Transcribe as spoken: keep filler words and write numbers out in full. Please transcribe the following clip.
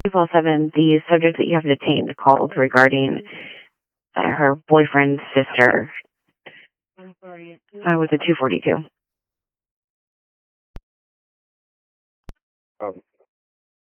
two four seven, the subject that you have detained called regarding uh, her boyfriend's sister uh, with a two forty-two. Um,